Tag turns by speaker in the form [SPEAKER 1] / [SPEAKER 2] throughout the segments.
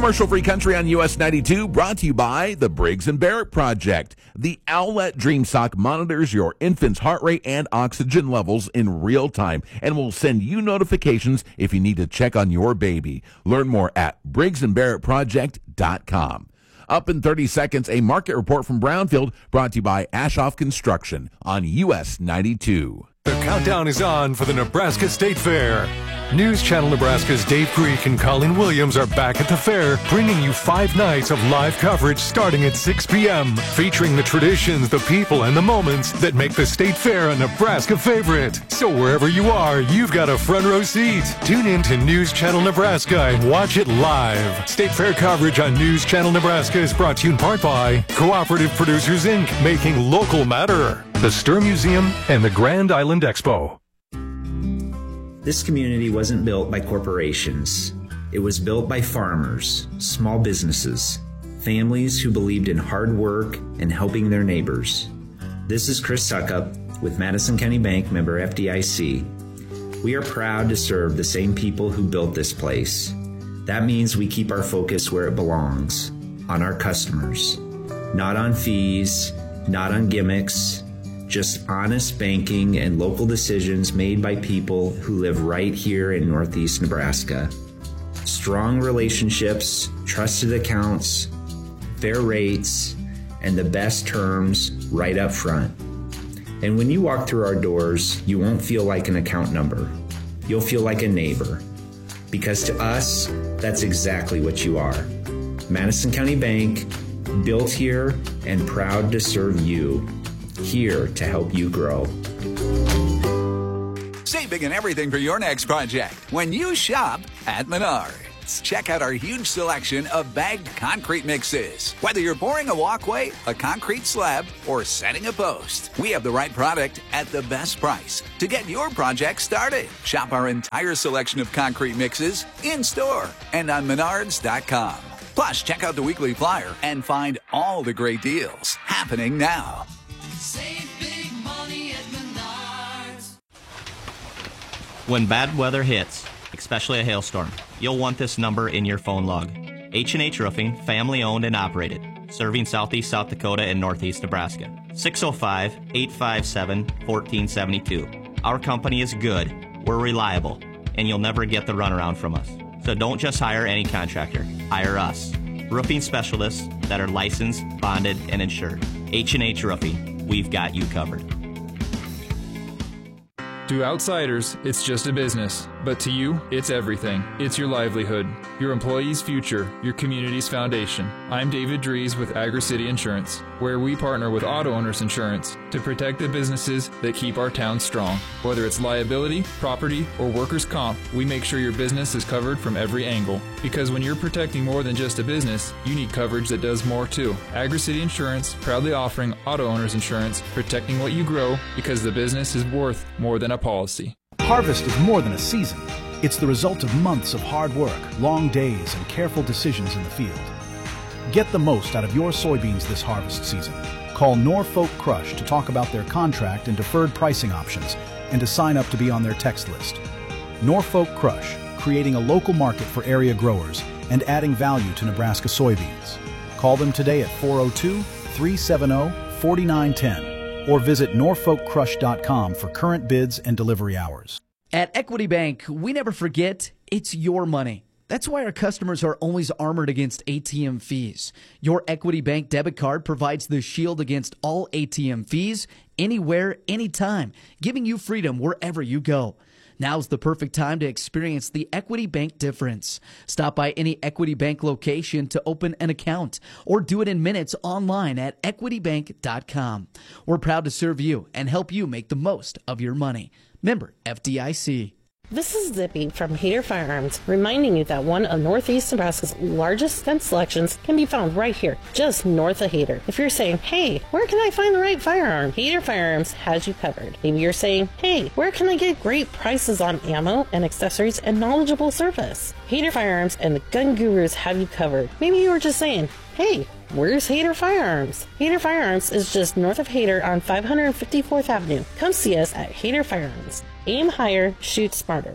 [SPEAKER 1] Commercial-free country on US 92, brought to you by the Briggs & Barrett Project. The Owlet Dream Sock monitors your infant's heart rate and oxygen levels in real time and will send you notifications if you need to check on your baby. Learn more at briggsandbarrettproject.com. Up in 30 seconds, a market report from Brownfield, brought to you by Ashoff Construction on US 92.
[SPEAKER 2] The countdown is on for the Nebraska State Fair. News Channel Nebraska's Dave Greek and Colin Williams are back at the fair, bringing you 5 nights of live coverage starting at 6 p.m., featuring the traditions, the people, and the moments that make the State Fair a Nebraska favorite. So wherever you are, you've got a front row seat. Tune in to News Channel Nebraska and watch it live. State Fair coverage on News Channel Nebraska is brought to you in part by Cooperative Producers, Inc., making local matter, the Stir Museum, and the Grand Island Expo.
[SPEAKER 3] This community wasn't built by corporations. It was built by farmers, small businesses, families who believed in hard work and helping their neighbors. This is Chris Suckup with Madison County Bank, member FDIC. We are proud to serve the same people who built this place. That means we keep our focus where it belongs, on our customers. Not on fees, not on gimmicks, just honest banking and local decisions made by people who live right here in Northeast Nebraska. Strong relationships, trusted accounts, fair rates, and the best terms right up front. And when you walk through our doors, you won't feel like an account number. You'll feel like a neighbor. Because to us, that's exactly what you are. Madison County Bank, built here and proud to serve you. Here to help you grow.
[SPEAKER 4] Save big in everything for your next project when you shop at Menards. Check out our huge selection of bagged concrete mixes. Whether you're pouring a walkway, a concrete slab, or setting a post, we have the right product at the best price to get your project started. Shop our entire selection of concrete mixes in-store and on Menards.com. Plus, check out the weekly flyer and find all the great deals happening now.
[SPEAKER 5] Save big money at Menards.
[SPEAKER 6] When bad weather hits, especially a hailstorm, you'll want this number in your phone log. H&H Roofing, family owned and operated, serving Southeast South Dakota and Northeast Nebraska. 605-857-1472. Our company is good, we're reliable, and you'll never get the runaround from us. So don't just hire any contractor, hire us. Roofing specialists that are licensed, bonded, and insured. H&H Roofing. We've got you covered.
[SPEAKER 7] To outsiders, it's just a business, but to you, it's everything. It's your livelihood, your employees' future, your community's foundation. I'm David Dries with Agri-City Insurance, where we partner with auto owners insurance to protect the businesses that keep our town strong. Whether it's liability, property, or workers' comp, we make sure your business is covered from every angle. Because when you're protecting more than just a business, you need coverage that does more too. Agri-City Insurance, proudly offering auto owners insurance, protecting what you grow because the business is worth more than a policy.
[SPEAKER 8] Harvest is more than a season. It's the result of months of hard work, long days, and careful decisions in the field. Get the most out of your soybeans this harvest season. Call Norfolk Crush to talk about their contract and deferred pricing options and to sign up to be on their text list. Norfolk Crush, creating a local market for area growers and adding value to Nebraska soybeans. Call them today at 402-370-4910 or visit norfolkcrush.com for current bids and delivery hours.
[SPEAKER 9] At Equity Bank, we never forget it's your money. That's why our customers are always armored against ATM fees. Your Equity Bank debit card provides the shield against all ATM fees, anywhere, anytime, giving you freedom wherever you go. Now's the perfect time to experience the Equity Bank difference. Stop by any Equity Bank location to open an account or do it in minutes online at equitybank.com. We're proud to serve you and help you make the most of your money. Member FDIC.
[SPEAKER 10] This is Zippy from Hader Firearms, reminding you that one of Northeast Nebraska's largest gun selections can be found right here, just north of Hader. If you're saying, hey, where can I find the right firearm? Hader Firearms has you covered. Maybe you're saying, hey, where can I get great prices on ammo and accessories and knowledgeable service? Hader Firearms and the Gun Gurus have you covered. Maybe you were just saying, hey, where's Hader Firearms? Hader Firearms is just north of Hader on 554th Avenue. Come see us at Hader Firearms. Aim higher, shoot smarter.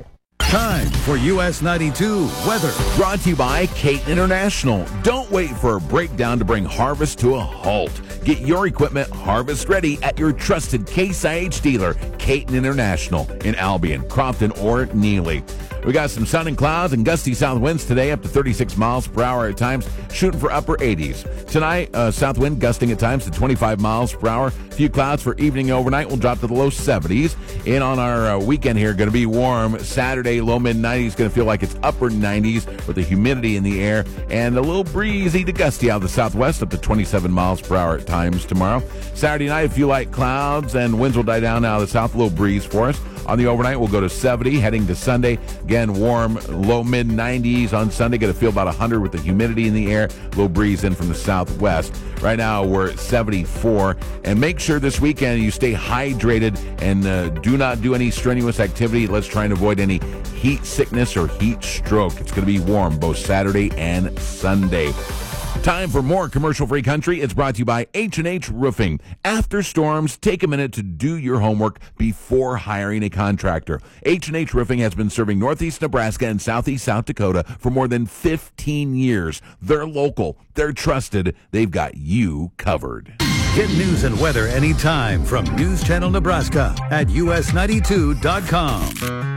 [SPEAKER 11] Time for US 92 weather.
[SPEAKER 1] Brought to you by Caton International. Don't wait for a breakdown to bring harvest to a halt. Get your equipment harvest ready at your trusted Case IH dealer, Caton International, in Albion, Crofton, or Neely. We got some sun and clouds and gusty south winds today, up to 36 miles per hour at times, shooting for upper 80s. Tonight, south wind gusting at times to 25 miles per hour. A few clouds for evening and overnight will drop to the low 70s. And on our weekend here, going to be warm. Saturday, low mid 90s, going to feel like it's upper 90s with the humidity in the air and a little breezy to gusty out of the southwest, up to 27 miles per hour at times tomorrow. Saturday night, a few light clouds and winds will die down out of the south, a little breeze for us. On the overnight, we'll go to 70, heading to Sunday. Again, warm, low mid 90s on Sunday. Going to feel about 100 with the humidity in the air. Low breeze in from the southwest. Right now, we're at 74. And make sure this weekend you stay hydrated and do not do any strenuous activity. Let's try and avoid any heat sickness or heat stroke. It's going to be warm both Saturday and Sunday. Time for more commercial-free country. It's brought to you by H&H Roofing. After storms, take a minute to do your homework before hiring a contractor. H&H Roofing has been serving Northeast Nebraska and Southeast South Dakota for more than 15 years. They're local. They're trusted. They've got you covered.
[SPEAKER 11] Get news and weather anytime from News Channel Nebraska at us92.com.